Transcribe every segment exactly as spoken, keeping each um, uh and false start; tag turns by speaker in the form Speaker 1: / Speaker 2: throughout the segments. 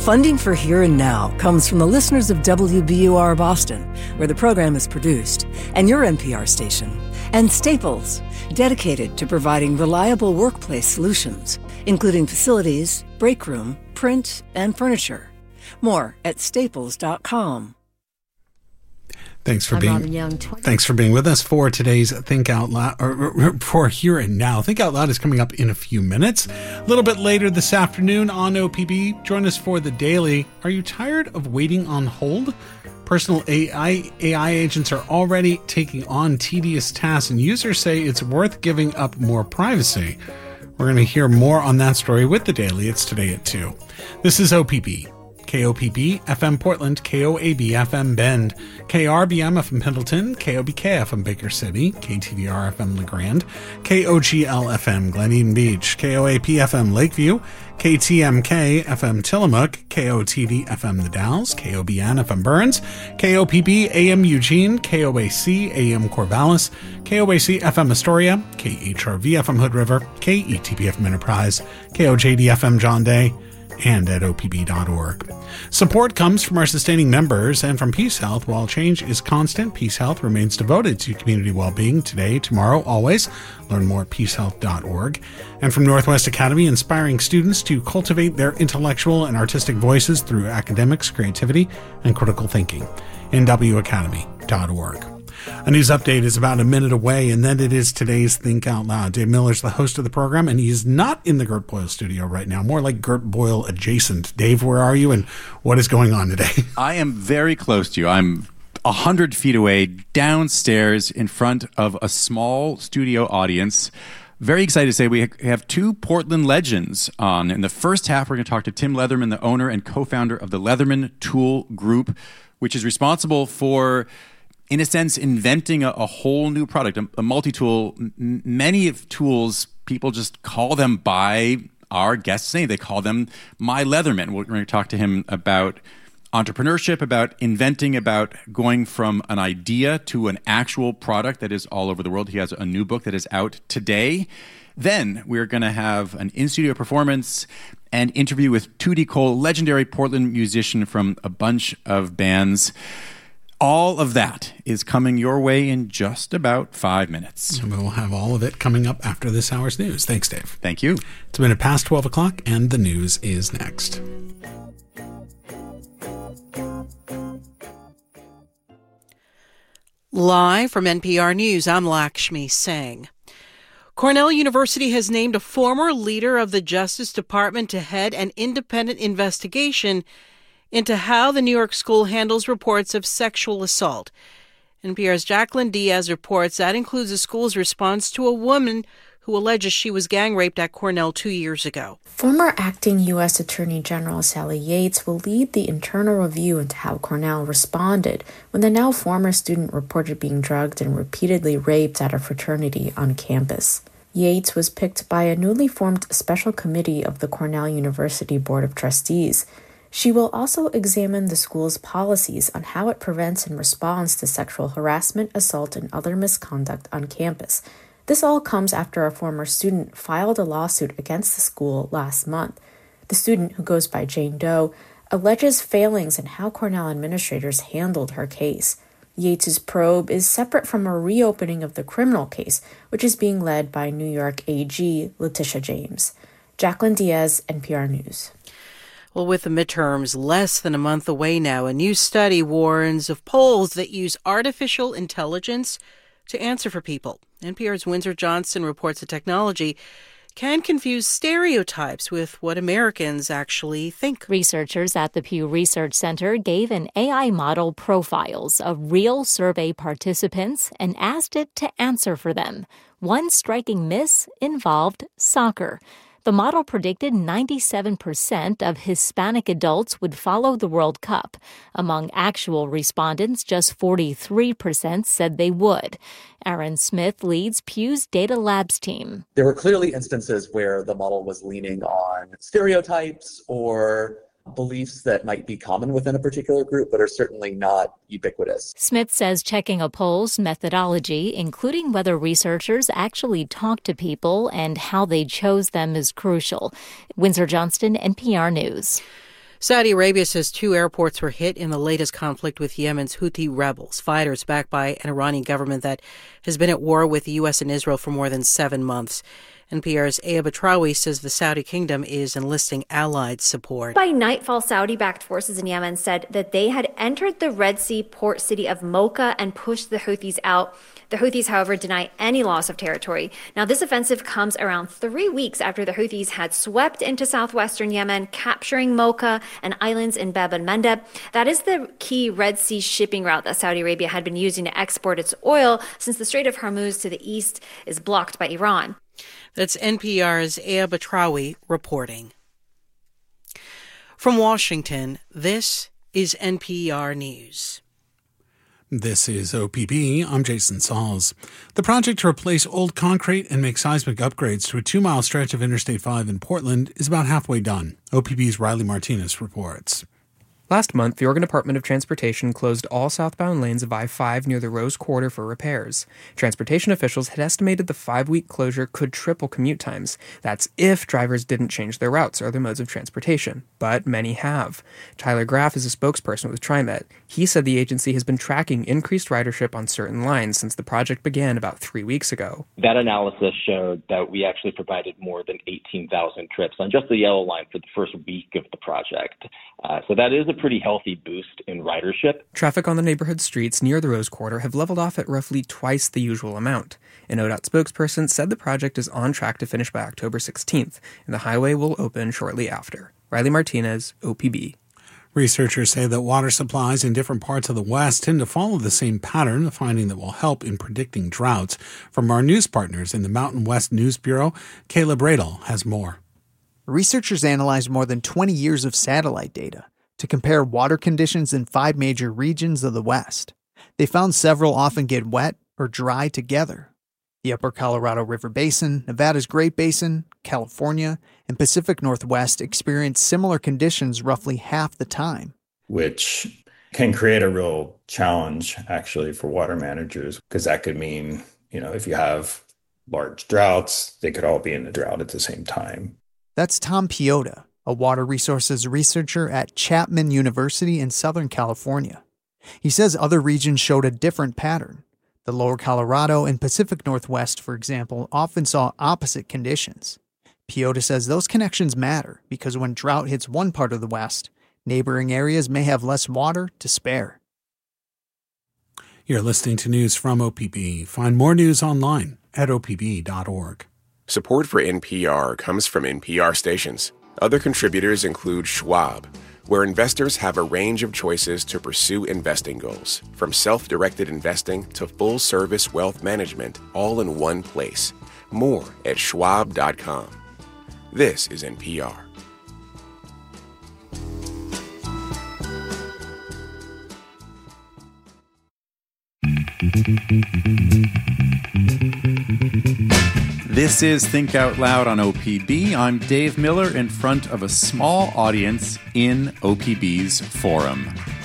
Speaker 1: Funding for Here and Now comes from the listeners of W B U R Boston, where the program is produced, and your N P R station, and Staples, dedicated to providing reliable workplace solutions, including facilities, break room, print, and furniture. More at staples dot com.
Speaker 2: Thanks for
Speaker 3: I'm
Speaker 2: being
Speaker 3: Robin Young,
Speaker 2: thanks for being with us for today's Think Out Loud, or, or for Here and Now. Think Out Loud is coming up in a few minutes. A little bit later this afternoon on O P B, join us for the Daily. Are you tired of waiting on hold? Personal A I, A I agents are already taking on tedious tasks, and users say it's worth giving up more privacy. We're going to hear more on that story with the Daily. It's today at two. This is O P B. K O P B F M Portland, K O A B F M Bend, K R B M F M Pendleton, K O B K F M Baker City, K T V R F M LeGrand, K O G L F M Glen Eden Beach, K O A P F M Lakeview, K T M K F M Tillamook, K O T D F M The Dalles, K O B N F M Burns, K O P B A M Eugene, K O A C A M Corvallis, K O A C F M Astoria, K H R V F M Hood River, K E T P F M Enterprise, K O J D F M John Day, and at O P B dot org. Support comes from our sustaining members and from Peace Health. While change is constant, Peace Health remains devoted to community well-being today, tomorrow, always. Learn more at peace health dot org. And from Northwest Academy, inspiring students to cultivate their intellectual and artistic voices through academics, creativity, and critical thinking. N W academy dot org. A news update is about a minute away, and then it is today's Think Out Loud. Dave Miller's the host of the program, and he's not in the Gert Boyle studio right now, more like Gert Boyle adjacent. Dave, where are you, and what is going on today?
Speaker 4: I am very close to you. I'm a hundred feet away, downstairs in front of a small studio audience. Very excited to say we have two Portland legends on. In the first half, we're going to talk to Tim Leatherman, the owner and co-founder of the Leatherman Tool Group, which is responsible for, in a sense, inventing a, a whole new product, a, a multi-tool. M- many of tools, people just call them by our guest's name. They call them My Leatherman. We're going to talk to him about entrepreneurship, about inventing, about going from an idea to an actual product that is all over the world. He has a new book that is out today. Then we're going to have an in-studio performance and interview with Tootie Cole, legendary Portland musician from a bunch of bands. All of that is coming your way in just about five minutes.
Speaker 2: And we'll have all of it coming up after this hour's news. Thanks, Dave.
Speaker 4: Thank you.
Speaker 2: It's a minute past twelve o'clock, and the news is next.
Speaker 5: Live from N P R News, I'm Lakshmi Singh. Cornell University has named a former leader of the Justice Department to head an independent investigation into how the New York school handles reports of sexual assault. N P R's Jacqueline Diaz reports that includes the school's response to a woman who alleges she was gang raped at Cornell two years ago.
Speaker 6: Former acting U S Attorney General Sally Yates will lead the internal review into how Cornell responded when the now former student reported being drugged and repeatedly raped at a fraternity on campus. Yates was picked by a newly formed special committee of the Cornell University Board of Trustees. She will also examine the school's policies on how it prevents and responds to sexual harassment, assault, and other misconduct on campus. This all comes after a former student filed a lawsuit against the school last month. The student, who goes by Jane Doe, alleges failings in how Cornell administrators handled her case. Yates's probe is separate from a reopening of the criminal case, which is being led by New York A G Letitia James. Jacqueline Diaz, N P R News.
Speaker 5: Well, with the midterms less than a month away now, a new study warns of polls that use artificial intelligence to answer for people. N P R's Windsor Johnston reports the technology can confuse stereotypes with what Americans actually think.
Speaker 3: Researchers at the Pew Research Center gave an A I model profiles of real survey participants and asked it to answer for them. One striking miss involved soccer. The model predicted ninety-seven percent of Hispanic adults would follow the World Cup. Among actual respondents, just forty-three percent said they would. Aaron Smith leads Pew's Data Labs team.
Speaker 7: There were clearly instances where the model was leaning on stereotypes or beliefs that might be common within a particular group, but are certainly not ubiquitous.
Speaker 3: Smith says checking a poll's methodology, including whether researchers actually talk to people and how they chose them, is crucial. Windsor Johnston, N P R News.
Speaker 5: Saudi Arabia says two airports were hit in the latest conflict with Yemen's Houthi rebels, fighters backed by an Iranian government that has been at war with the U S and Israel for more than seven months. N P R's Aya Batrawi says the Saudi kingdom is enlisting allied support.
Speaker 8: By nightfall, Saudi-backed forces in Yemen said that they had entered the Red Sea port city of Mocha and pushed the Houthis out. The Houthis, however, deny any loss of territory. Now, this offensive comes around three weeks after the Houthis had swept into southwestern Yemen, capturing Mocha and islands in Bab el-Mandeb. That is the key Red Sea shipping route that Saudi Arabia had been using to export its oil since the Strait of Hormuz to the east is blocked by Iran.
Speaker 5: That's N P R's Aya Batrawi reporting. From Washington, this is N P R News.
Speaker 2: This is O P B. I'm Jason Sauls. The project to replace old concrete and make seismic upgrades to a two-mile stretch of Interstate five in Portland is about halfway done. O P B's Riley Martinez reports.
Speaker 9: Last month, the Oregon Department of Transportation closed all southbound lanes of I five near the Rose Quarter for repairs. Transportation officials had estimated the five-week closure could triple commute times. That's if drivers didn't change their routes or other modes of transportation. But many have. Tyler Graff is a spokesperson with TriMet. He said the agency has been tracking increased ridership on certain lines since the project began about three weeks ago.
Speaker 10: That analysis showed that we actually provided more than eighteen thousand trips on just the Yellow Line for the first week of the project. Uh, so that is a pretty healthy boost in ridership.
Speaker 9: Traffic on the neighborhood streets near the Rose Quarter have leveled off at roughly twice the usual amount. An O D O T spokesperson said the project is on track to finish by October sixteenth, and the highway will open shortly after. Riley Martinez, O P B.
Speaker 2: Researchers say that water supplies in different parts of the West tend to follow the same pattern, a finding that will help in predicting droughts. From our news partners in the Mountain West News Bureau, Caleb Radel has more.
Speaker 11: Researchers analyzed more than twenty years of satellite data to compare water conditions in five major regions of the West. They found several often get wet or dry together. The Upper Colorado River Basin, Nevada's Great Basin, California, and Pacific Northwest experience similar conditions roughly half the time.
Speaker 12: Which can create a real challenge, actually, for water managers, because that could mean, you know, if you have large droughts, they could all be in the drought at the same time.
Speaker 11: That's Tom Piota, a water resources researcher at Chapman University in Southern California. He says other regions showed a different pattern. The Lower Colorado and Pacific Northwest, for example, often saw opposite conditions. Piota says those connections matter because when drought hits one part of the West, neighboring areas may have less water to spare.
Speaker 2: You're listening to news from O P B. Find more news online at O P B dot org.
Speaker 13: Support for N P R comes from N P R stations. Other contributors include Schwab, where investors have a range of choices to pursue investing goals, from self-directed investing to full-service wealth management, all in one place. More at schwab dot com. This is N P R.
Speaker 4: This is Think Out Loud on O P B. I'm Dave Miller in front of a small audience in O P B's forum.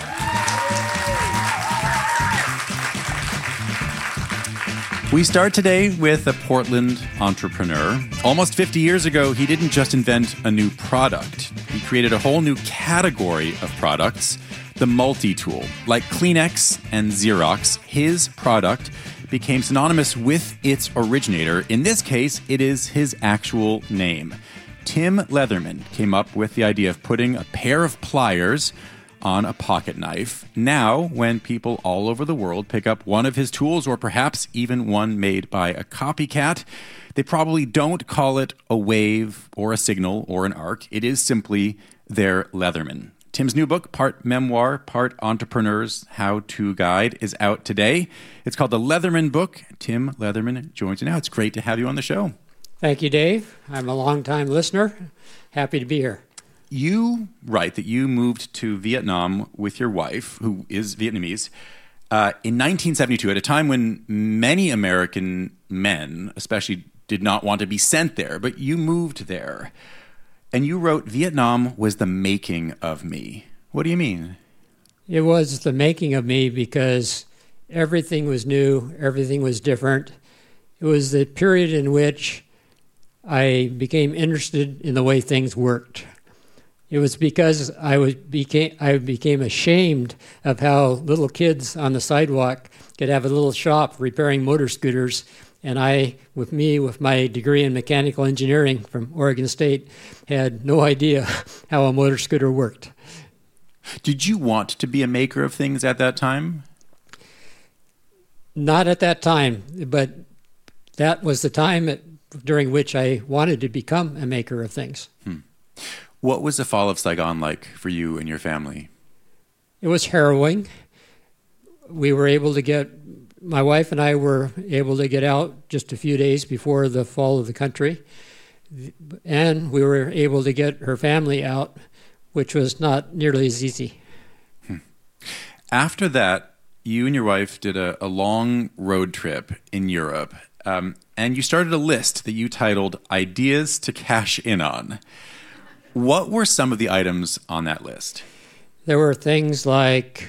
Speaker 4: We start today with a Portland entrepreneur. Almost fifty years ago, he didn't just invent a new product. He created a whole new category of products, the multi-tool. Like Kleenex and Xerox, his product became synonymous with its originator. In this case, it is his actual name. Tim Leatherman came up with the idea of putting a pair of pliers on a pocket knife. Now, when people all over the world pick up one of his tools, or perhaps even one made by a copycat, they probably don't call it a wave or a signal or an arc. It is simply their Leatherman. Tim's new book, part memoir, part entrepreneur's how-to guide, is out today. It's called The Leatherman Book. Tim Leatherman joins you now. It's great to have you on the show.
Speaker 14: Thank you, Dave. I'm a longtime listener. Happy to be here.
Speaker 4: You write that you moved to Vietnam with your wife, who is Vietnamese, uh, in nineteen seventy-two, at a time when many American men, especially, did not want to be sent there, but you moved there. And you wrote, Vietnam was the making of me. What do you mean?
Speaker 14: It was the making of me because everything was new, everything was different. It was the period in which I became interested in the way things worked. It was because I was became I became ashamed of how little kids on the sidewalk could have a little shop repairing motor scooters, and I, with me, with my degree in mechanical engineering from Oregon State, had no idea how a motor scooter worked.
Speaker 4: Did you want to be a maker of things at that time?
Speaker 14: Not at that time, but that was the time at, during which I wanted to become a maker of things.
Speaker 4: Hmm. What was the fall of Saigon like for you and your family?
Speaker 14: It was harrowing. We were able to get, my wife and I were able to get out just a few days before the fall of the country. And we were able to get her family out, which was not nearly as easy.
Speaker 4: Hmm. After that, you and your wife did a, a long road trip in Europe, um, and you started a list that you titled Ideas to Cash In On. What were some of the items on that list?
Speaker 14: There were things like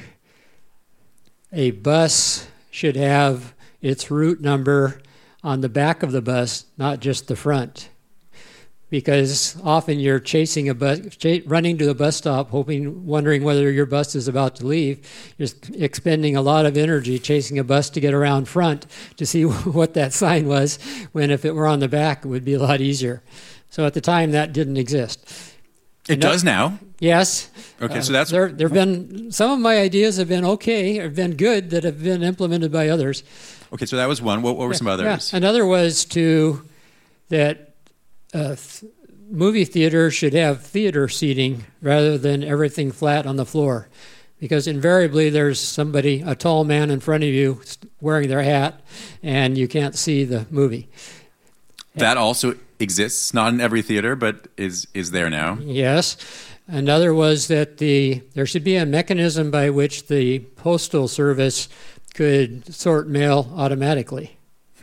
Speaker 14: a bus should have its route number on the back of the bus, not just the front. Because often you're chasing a bus, ch- running to the bus stop, hoping, wondering whether your bus is about to leave. You're expending a lot of energy chasing a bus to get around front to see what that sign was, when if it were on the back, it would be a lot easier. So at the time, that didn't exist.
Speaker 4: It does now.
Speaker 14: Yes.
Speaker 4: Okay,
Speaker 14: uh,
Speaker 4: so that's...
Speaker 14: There have been, some of my ideas have been okay, have been good, that have been implemented by others.
Speaker 4: Okay, so that was one. What, what were
Speaker 14: yeah,
Speaker 4: some others?
Speaker 14: Yeah. Another was to, that uh, th- movie theater should have theater seating rather than everything flat on the floor. Because invariably there's somebody, a tall man in front of you wearing their hat, and you can't see the movie.
Speaker 4: That also exists, not in every theater, but is is there now.
Speaker 14: Yes. Another was that the there should be a mechanism by which the postal service could sort mail automatically.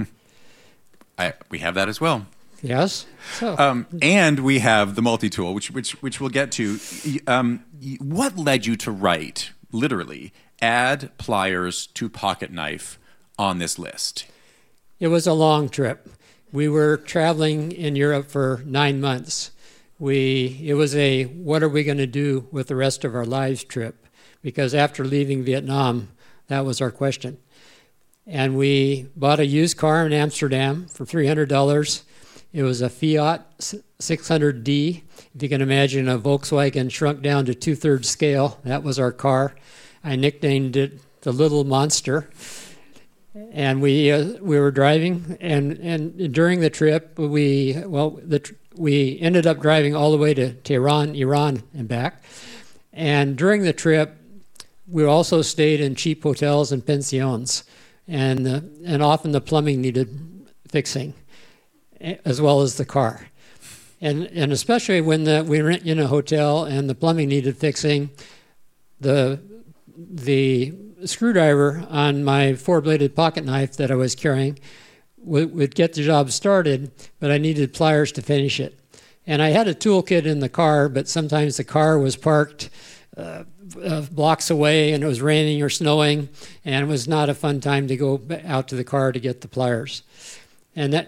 Speaker 4: I, we have that as well.
Speaker 14: Yes. So.
Speaker 4: Um, and we have the multi-tool, which which which we'll get to. Um, what led you to write, literally, add pliers to pocket knife on this list?
Speaker 14: It was a long trip. We were traveling in Europe for nine months. We it was a what are we going to do with the rest of our lives trip, because after leaving Vietnam, that was our question. And we bought a used car in Amsterdam for three hundred dollars. It was a Fiat six hundred D. If you can imagine a Volkswagen shrunk down to two-thirds scale, that was our car. I nicknamed it the Little Monster. And we uh, we were driving, and, and during the trip, we well the tr- we ended up driving all the way to Tehran, Iran, and back. And during the trip, we also stayed in cheap hotels and pensions, and uh, and often the plumbing needed fixing, as well as the car. And and especially when the, we were in a hotel and the plumbing needed fixing, the the screwdriver on my four-bladed pocket knife that I was carrying would, would get the job started, but I needed pliers to finish it. And I had a toolkit in the car, but sometimes the car was parked uh, uh, blocks away and it was raining or snowing, and it was not a fun time to go out to the car to get the pliers. And that